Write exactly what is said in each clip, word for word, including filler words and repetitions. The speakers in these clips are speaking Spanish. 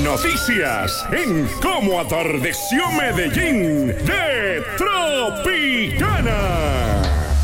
Noticias en Cómo Atardeció Medellín de Tropicana.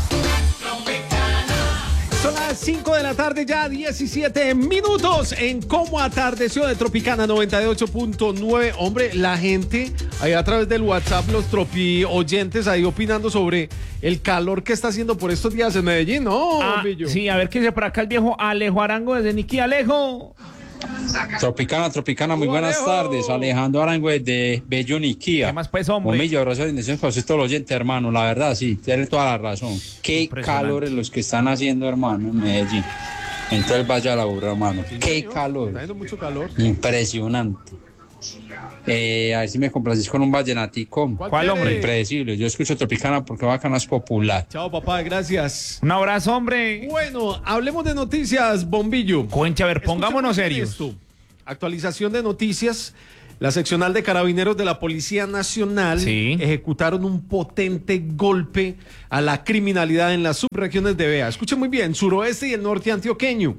Son las cinco de la tarde, ya diecisiete minutos en Cómo Atardeció de Tropicana noventa y ocho punto nueve. Hombre, la gente ahí a través del WhatsApp, los tropi oyentes ahí opinando sobre el calor que está haciendo por estos días en Medellín, ¿no, ah, Billo? Sí, a ver qué dice por acá el viejo Alejo Arango desde Niquí. Alejo. Tropicana, Tropicana, muy buenas Alejo. tardes. Alejandro Arango de Bello Niquía. ¿Qué más pues, hombre? Un millón de gracias bendiciones para usted, todos los oyentes, hermano. La verdad, sí, tiene toda la razón. Qué calores los que están haciendo, hermano, en Medellín. En todo el Valle de la Burra, hermano. Sí, Qué señor. calor. Está haciendo mucho calor. Impresionante. Eh, a ver si me complacís con un vallenatico. ¿Cuál ¿Cuál, hombre? quiere? Impredecible. Yo escucho Tropicana porque Bacana es popular. Chao, papá, gracias. Un abrazo, hombre. Bueno, hablemos de noticias, Bombillo. Cuente, a ver, pongámonos Escuchen bien serios. esto. Actualización de noticias. La seccional de carabineros de la Policía Nacional Sí. ejecutaron un potente golpe a la criminalidad en las subregiones de Vea. Escuchen muy bien, suroeste y el norte antioqueño.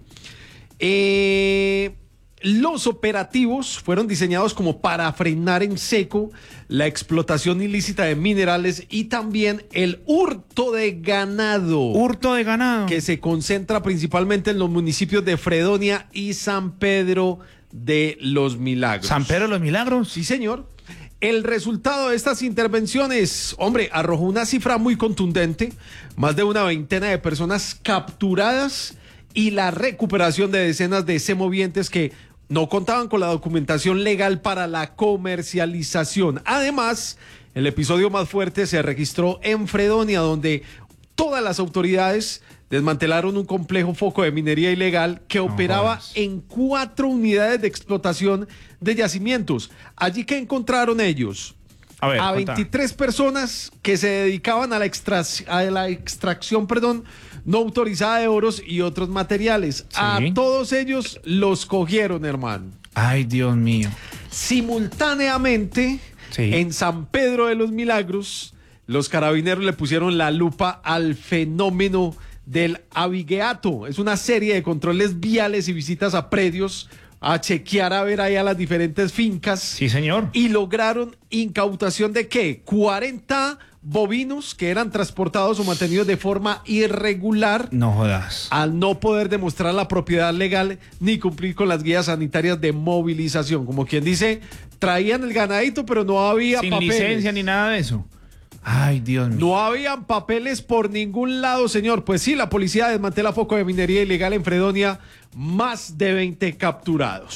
Eh, los operativos fueron diseñados como para frenar en seco la explotación ilícita de minerales y también el hurto de ganado. Hurto de ganado. Que se concentra principalmente en los municipios de Fredonia y San Pedro de los Milagros. San Pedro de los Milagros. Sí, señor. El resultado de estas intervenciones, hombre, arrojó una cifra muy contundente, más de una veintena de personas capturadas y la recuperación de decenas de semovientes que no contaban con la documentación legal para la comercialización. Además, el episodio más fuerte se registró en Fredonia, donde todas las autoridades desmantelaron un complejo foco de minería ilegal que No operaba jodas. en cuatro unidades de explotación de yacimientos. Allí que encontraron ellos A ver, a contá. veintitrés personas que se dedicaban a la, extra- a la extracción, perdón, no autorizada de oros y otros materiales. A Sí. todos ellos los cogieron, hermano. Ay, Dios mío. Simultáneamente, Sí. en San Pedro de los Milagros, los carabineros le pusieron la lupa al fenómeno del abigueato. Es una serie de controles viales y visitas a predios a chequear a ver ahí a las diferentes fincas. Sí, señor. Y lograron incautación de ¿qué? cuarenta bovinos que eran transportados o mantenidos de forma irregular No jodas. al no poder demostrar la propiedad legal ni cumplir con las guías sanitarias de movilización. Como quien dice, traían el ganadito, pero no había Sin papeles. licencia ni nada de eso. Ay, Dios mío. No habían papeles por ningún lado, señor. Pues sí, la policía desmantela foco de minería ilegal en Fredonia. Más de veinte capturados.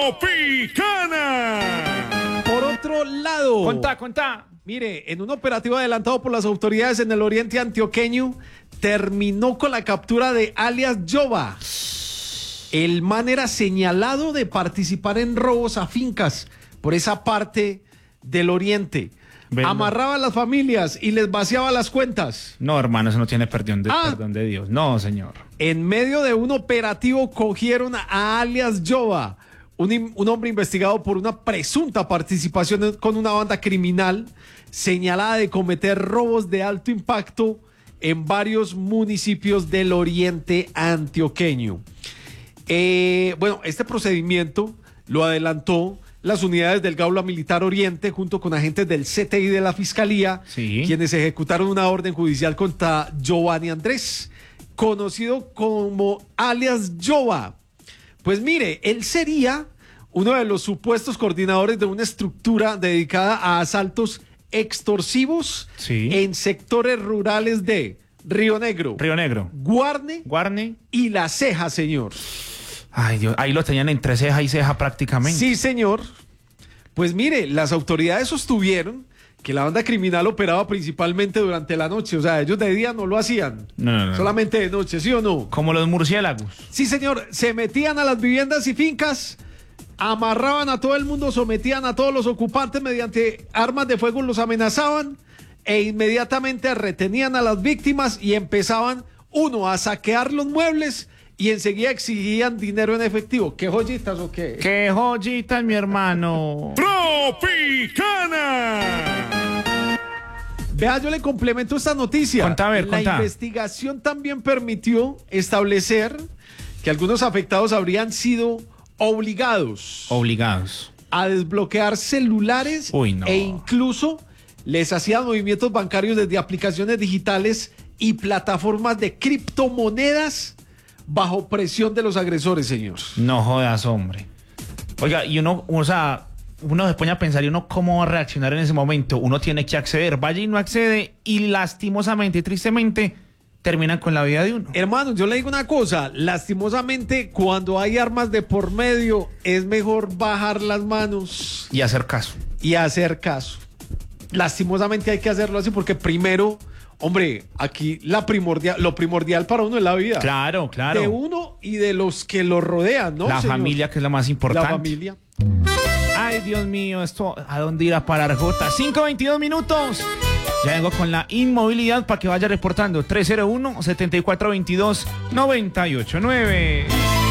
Tropicana. Por otro lado, Contá, contá. mire, en un operativo adelantado por las autoridades en el oriente antioqueño, terminó con la captura de alias Jova. El man era señalado de participar en robos a fincas por esa parte del oriente. Venga. Amarraba a las familias y les vaciaba las cuentas. No, hermano, eso no tiene perdón de, Ah. perdón de Dios. No, señor. En medio de un operativo cogieron a alias Jova, un, im- un hombre investigado por una presunta participación en- con una banda criminal señalada de cometer robos de alto impacto en varios municipios del oriente antioqueño. Eh, bueno, este procedimiento lo adelantó las unidades del Gaula Militar Oriente junto con agentes del C T I de la Fiscalía, Sí. quienes ejecutaron una orden judicial contra Giovanni Andrés, conocido como alias Jova. Pues mire, él sería uno de los supuestos coordinadores de una estructura dedicada a asaltos extorsivos Sí. en sectores rurales de Río Negro, Río Negro. Guarne Guarne. y La Ceja, señor. Ay, Dios. Ahí lo tenían entre ceja y ceja prácticamente. Sí, señor. Pues mire, las autoridades sostuvieron que la banda criminal operaba principalmente durante la noche. O sea, ellos de día no lo hacían. No, no, no. Solamente de noche, ¿sí o no? Como los murciélagos. Sí, señor. Se metían a las viviendas y fincas, amarraban a todo el mundo, sometían a todos los ocupantes mediante armas de fuego, los amenazaban e inmediatamente retenían a las víctimas y empezaban, uno, a saquear los muebles y enseguida exigían dinero en efectivo. ¿Qué joyitas o qué? ¡Qué joyitas, mi hermano! Tropicana. Vea, yo le complemento esta noticia. Contá, a ver, La contá. investigación también permitió establecer que algunos afectados habrían sido obligados Obligados. a desbloquear celulares. Uy, no. E incluso les hacían movimientos bancarios desde aplicaciones digitales y plataformas de criptomonedas bajo presión de los agresores, señor. No jodas, hombre. Oiga, y uno, o sea, uno se pone a pensar, ¿y uno cómo va a reaccionar en ese momento? Uno tiene que acceder, vaya y no accede, y lastimosamente, tristemente, terminan con la vida de uno. Hermano, yo le digo una cosa, lastimosamente, cuando hay armas de por medio, es mejor bajar las manos Y hacer caso. y hacer caso. Lastimosamente hay que hacerlo así porque primero, hombre, aquí la primordial, lo primordial para uno es la vida. Claro, claro. De uno y de los que lo rodean, ¿no, La señor? familia, que es la más importante. La familia. Ay, Dios mío, esto, ¿a dónde ir a parar, Jota? cinco veintidós minutos. Ya vengo con la inmovilidad para que vaya reportando. tres cero uno, siete cuatro dos dos, nueve ocho nueve.